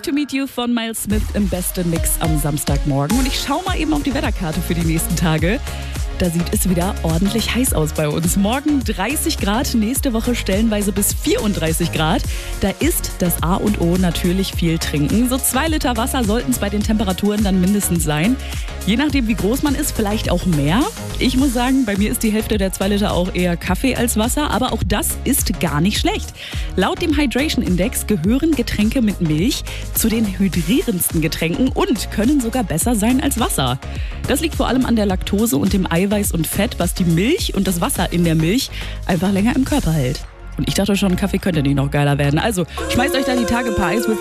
to Meet You von Miles Smith im besten Mix am Samstagmorgen. Und ich schaue mal eben auf die Wetterkarte für die nächsten Tage. Da sieht es wieder ordentlich heiß aus bei uns. Morgen 30 Grad, nächste Woche stellenweise bis 34 Grad. Da ist das A und O natürlich viel trinken. So 2 Liter Wasser sollten es bei den Temperaturen dann mindestens sein. Je nachdem, wie groß man ist, vielleicht auch mehr. Ich muss sagen, bei mir ist die Hälfte der 2 Liter auch eher Kaffee als Wasser. Aber auch das ist gar nicht schlecht. Laut dem Hydration Index gehören Getränke mit Milch zu den hydrierendsten Getränken und können sogar besser sein als Wasser. Das liegt vor allem an der Laktose und dem Eiweiß und Fett, was die Milch und das Wasser in der Milch einfach länger im Körper hält. Und ich dachte schon, Kaffee könnte nicht noch geiler werden. Also schmeißt euch da die Tage ein paar Eiswürfel